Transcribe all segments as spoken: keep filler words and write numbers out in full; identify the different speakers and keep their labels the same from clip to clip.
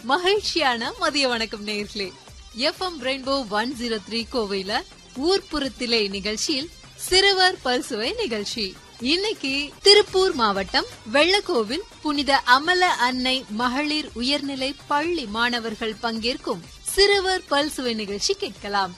Speaker 1: மகிழ்ச்சியான மதிய வணக்கம் நேயர்களே. FM rainbow one zero three கோவையில ஊர்ப்புறத்திலே நிகழ்ச்சியில் சிறுவர் பல்சுவை நிகழ்ச்சி. இன்னைக்கு திருப்பூர் மாவட்டம் வெள்ளக்கோவில் புனித அமல அன்னை மகளிர் உயர்நிலை பள்ளி மாணவர்கள் பங்கேற்கும் சிறுவர் பல்சுவை நிகழ்ச்சி கேட்கலாம்.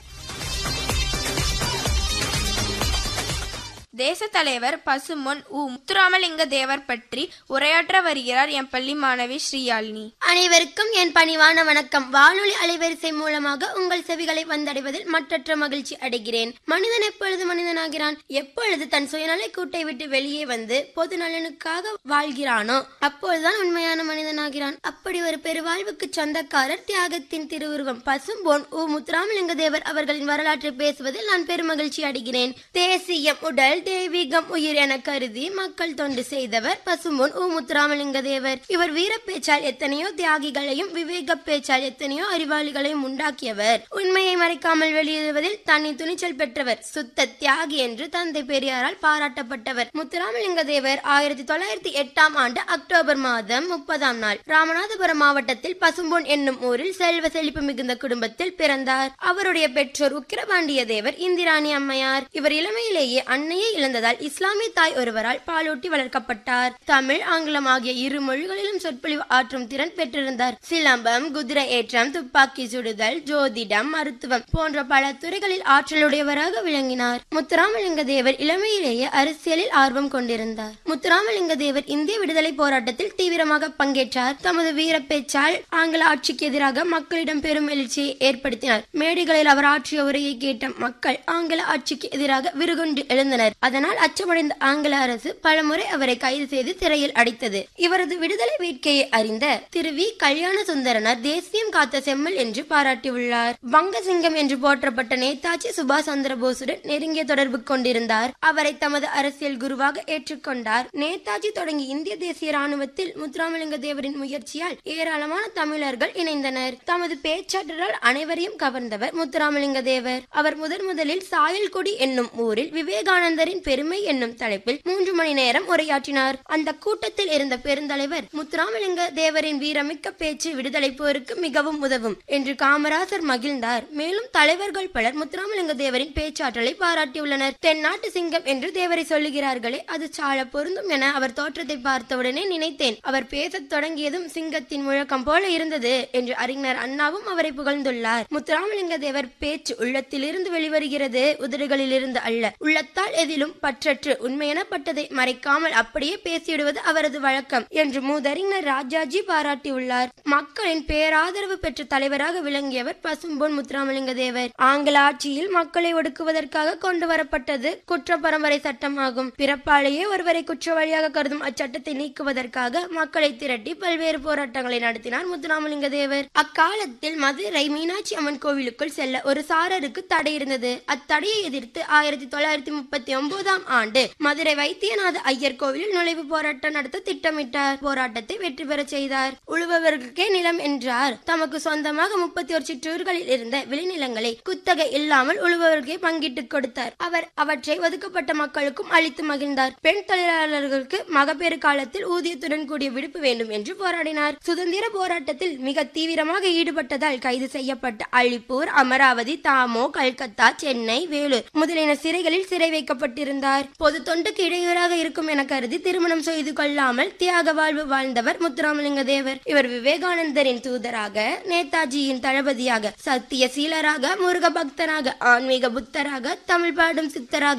Speaker 2: தேச தலைவர் பசும்பொன் உ முத்துராமலிங்க தேவர் பற்றி உரையாற்ற வருகிறார் என் பள்ளி மாணவி ஸ்ரீயாலினி.
Speaker 3: அனைவருக்கும் என் பணிவான வணக்கம். வானொலி அலைவரிசை மூலமாக உங்கள் செவிகளை வந்தடைவதில் மற்றற்ற மகிழ்ச்சி அடைகிறேன். மனிதன் எப்பொழுது மனிதனாகிறான்? எப்பொழுது தன் சுயநலை கூட்டை விட்டு வெளியே வந்து பொது நலனுக்காக வாழ்கிறானோ அப்பொழுதுதான் உண்மையான மனிதனாகிறான். அப்படி ஒரு பெருவாழ்வுக்கு சொந்தக்காரர் தியாகத்தின் திருவுருவம் பசும்பொன் உ முத்துராமலிங்க தேவர் அவர்களின் வரலாற்றை பேசுவதில் நான் பெருமகிழ்ச்சி அடைகிறேன். தேசியம் உடல் தெய்வீகம் உயிர் என கருதி மக்கள் தொண்டு செய்தவர் பசும்பொன் உ முத்துராமலிங்க தேவர். இவர் வீர பேச்சால் எத்தனையோ தியாகிகளையும் விவேக பேச்சால் எத்தனையோ அறிவாளிகளையும் உண்டாக்கியவர். உண்மையை மறைக்காமல் வெளியிடுவதில் தனி துணிச்சல் பெற்றவர். சுத்த தியாகி என்று தந்தை பெரியாரால் பாராட்டப்பட்டவர். முத்துராமலிங்க தேவர் ஆயிரத்தி தொள்ளாயிரத்தி எட்டாம் ஆண்டு அக்டோபர் மாதம் முப்பதாம் நாள் ராமநாதபுரம் மாவட்டத்தில் பசும்பொன் என்னும் ஊரில் செல்வ செழிப்பு மிகுந்த குடும்பத்தில் பிறந்தார். அவருடைய பெற்றோர் உக்கிரபாண்டிய தேவர், இந்திராணி அம்மையார். இவர் இளமையிலேயே அன்னையை இழந்ததால் இஸ்லாமிய தாய் ஒருவரால் பாலூட்டி வளர்க்கப்பட்டார். தமிழ், ஆங்கிலம் ஆகிய இரு மொழிகளிலும் சொற்பொழிவு ஆற்றும் திறன் பெற்றிருந்தார். சிலம்பம், குதிரை ஏற்றம், துப்பாக்கி சுடுதல், ஜோதிடம், மருத்துவம் போன்ற பல துறைகளில் ஆற்றலுடையவராக விளங்கினார். முத்துராமலிங்க தேவர் இளமையிலேயே அரசியலில் ஆர்வம் கொண்டிருந்தார். முத்துராமலிங்க தேவர் இந்திய விடுதலை போராட்டத்தில் தீவிரமாக பங்கேற்றார். தமது வீர பேச்சால் ஆங்கில ஆட்சிக்கு எதிராக மக்களிடம் பெரும் எழுச்சியை ஏற்படுத்தினார். மேடைகளில் அவர் ஆற்றிய உரையை கேட்ட மக்கள் ஆங்கில ஆட்சிக்கு எதிராக விருகுண்டு எழுந்தனர். அதனால் அச்சமடைந்த ஆங்கில அரசு பலமுறை அவரை கைது செய்து சிறையில் அடைத்தது. இவரது விடுதலை வேட்கையை அறிந்த திரு வி கல்யாண சுந்தரனார் தேசியம் காத்த செம்மல் என்று பாராட்டியுள்ளார். வங்கசிங்கம் என்று போற்றப்பட்ட நேதாஜி சுபாஷ் சந்திர போசுடன் நெருங்கிய தொடர்பு கொண்டிருந்தார். அவரை தமது அரசியல் குருவாக ஏற்றுக்கொண்டார். நேதாஜி தொடங்கி இந்திய தேசிய ராணுவத்தில் முத்துராமலிங்க தேவரின் முயற்சியால் ஏராளமான தமிழர்கள் இணைந்தனர். தமது பேச்சாற்றலால் அனைவரையும் கவர்ந்தவர் முத்துராமலிங்க தேவர். அவர் முதன் முதலில் சாயல்குடி என்னும் ஊரில் விவேகானந்தரின் பெருமை என்னும் தலைப்பில் மூன்று மணி நேரம் உரையாற்றினார். அந்த கூட்டத்தில் இருந்த பெருந்தலைவர் முத்துராமலிங்க தேவரின் வீரமிக்க பேச்சு விடுதலை போருக்கு மிகவும் உதவும் என்று காமராசர் மகிழ்ந்தார். மேலும் தலைவர்கள் பலர் முத்துராமலிங்க தேவரின் பேச்சாற்றலை பாராட்டியுள்ளனர். தென்னாட்டு சிங்கம் என்று தேவரை சொல்லுகிறார்களே, அது சால பொருந்தும் என அவர் தோற்றத்தை பார்த்தவுடனே நினைத்தேன். அவர் பேசத் தொடங்கியதும் சிங்கத்தின் முழக்கம் போல இருந்தது என்று அறிஞர் அண்ணாவும் அவரை புகழ்ந்துள்ளார். முத்துராமலிங்க தேவர் பேச்சு உள்ளத்திலிருந்து வெளிவருகிறது, உதடுகளில் இருந்து அல்ல. உள்ளத்தால் எதிலும் பற்றற்று உண்மையெனப்பட்டதை மறைக்காமல் அப்படியே பேசிவிடுவது அவரது வழக்கம் என்று மூதறிஞர் ராஜாஜி பாராட்டியுள்ளார். மக்களின் பேராதரவு பெற்ற தலைவராக விளங்கியவர் பசும்பொன் முத்துராமலிங்க தேவர். ஆங்கில ஆட்சியில் மக்களை ஒடுக்குவதற்காக கொண்டு வரப்பட்டது குற்ற பரம்பரை சட்டமாகும். பிறப்பாலேயே ஒருவரை குற்றவாளியாக கருதும் அச்சட்டத்தை நீக்குவதற்காக மக்களை திரட்டி பல்வேறு போராட்டங்களை நடத்தினார் முத்துராமலிங்க தேவர். அக்காலத்தில் மதுரை மீனாட்சி அம்மன் கோவிலுக்குள் செல்ல ஒரு சாரருக்கு தடை இருந்தது. அத்தடையை எதிர்த்து ஆயிரத்தி தொள்ளாயிரத்தி முப்பத்தி ஒன்பதாம் ஆண்டு மதுரை வைத்தியநாத ஐயர் கோவிலில் நுழைவு போராட்டம் நடத்த திட்டமிட்டார். போராட்டத்தை வெற்றி பெற செய்தார். உழுபவர்களுக்கே நிலம் என்றார். தமக்கு சொந்தமாக முப்பத்தி ஒரு சிற்றூர்களில் இருந்த விளைநிலங்களை குத்தகை இல்லாமல் உழுபவர்களுக்கே பங்கிட்டுக் கொடுத்தார். அவர் அவற்றை ஒதுக்கப்பட்ட மக்களுக்கும் அளித்து மகிழ்ந்தார். பெண் தொழிலாளர்களுக்கு மகப்பேறு காலத்தில் ஊதியத்துடன் கூடிய விடுப்பு வேண்டும் என்று போராடினார். சுதந்திர போராட்டத்தில் மிக தீவிரமாக ஈடுபட்டதால் கைது செய்யப்பட்ட அழிப்பூர், அமராவதி, தாமோ, கல்கத்தா, சென்னை, வேலூர் முதலிய சிறைகளில் சிறை வைக்கப்பட்டிருந்தார். பொது தொண்டுக்கு இடையூறாக இருக்கும் என கருதி திருமணம் செய்து கொள்ளாமல் தியாக வாழ்வு வாழ்ந்தவர் முத்துராமலிங்க தேவர். இவர் விவேகானந்தரின் தூதராக, நேதாஜியின் தளபதியாக, சத்திய சீலராக, முருக பக்தராக, ஆன்மீக புத்தராக, தமிழ் பாடும் சித்தராக